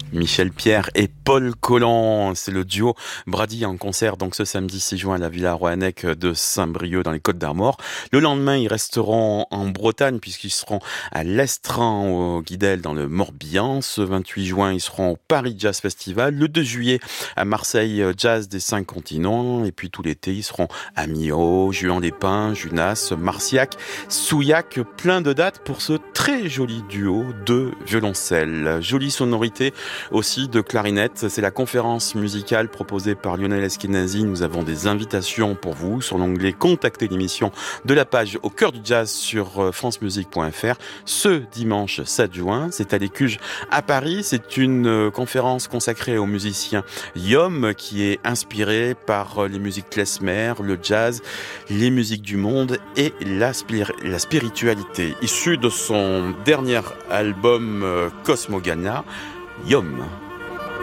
Michel Pierre et Paul Collant, c'est le duo Brady en concert donc ce samedi 6 juin à la Villa Roannec de Saint-Brieuc dans les Côtes-d'Armor. Le lendemain, ils resteront en Bretagne puisqu'ils seront à l'Estran au Guidel dans le Morbihan. Ce 28 juin, ils seront au Paris Jazz Festival. Le 2 juillet à Marseille Jazz des 5 continents. Et puis tout l'été, ils seront à Milhaud, Juan-les-Pins, Junas, Marciac, Souillac. Plein de dates pour ce très joli duo de violoncelle. Jolie sonorité aussi de clarinette. C'est la conférence musicale proposée par Lionel Eskenazi. Nous avons des invitations pour vous sur l'onglet Contacter l'émission de la page Au cœur du jazz sur francemusique.fr. Ce dimanche 7 juin, c'est à l'Écuge à Paris. C'est une conférence consacrée aux musiciens Yom qui est inspirée par les musiques klezmer, le jazz, les musiques du monde et la spiritualité. Issue de son dernier album Cosmogana, Yom.